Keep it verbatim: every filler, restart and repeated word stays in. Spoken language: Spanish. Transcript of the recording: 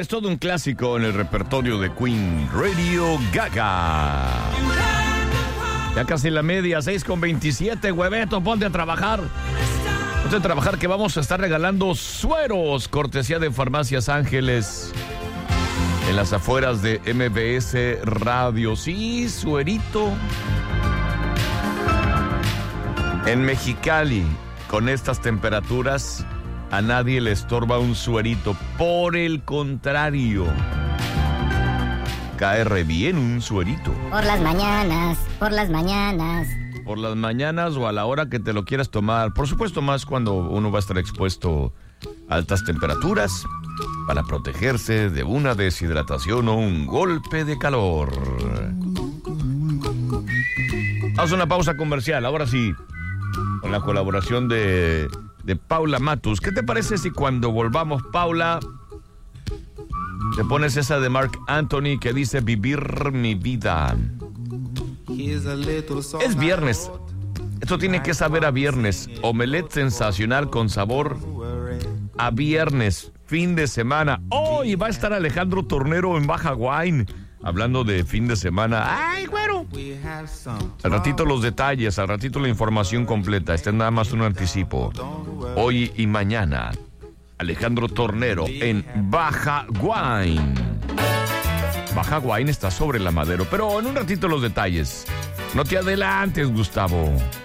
es todo un clásico en el repertorio de Queen, Radio Gaga. Ya casi la media, seis con veintisiete, hueveto, ponte a trabajar. Ponte a trabajar que vamos a estar regalando sueros, cortesía de Farmacias Ángeles, en las afueras de M B S Radio. Sí, suerito. En Mexicali, con estas temperaturas, a nadie le estorba un suerito. Por el contrario, cae re bien un suerito. Por las mañanas, por las mañanas. Por las mañanas o a la hora que te lo quieras tomar. Por supuesto, más cuando uno va a estar expuesto a altas temperaturas, para protegerse de una deshidratación o un golpe de calor. Haz una pausa comercial, ahora sí, con la colaboración de, de Paula Matus. ¿Qué te parece si cuando volvamos, Paula, te pones esa de Marc Anthony que dice vivir mi vida? Es viernes. Esto tiene que saber a viernes. Omelette sensacional con sabor a viernes, fin de semana. Hoy va a estar Alejandro Tornero en Baja Wine, hablando de fin de semana. ¡Ay, güero! Al ratito los detalles, al ratito la información completa. Este es nada más un anticipo. Hoy y mañana, Alejandro Tornero en Baja Wine. Baja Wine está sobre la Madero, pero en un ratito los detalles. No te adelantes, Gustavo.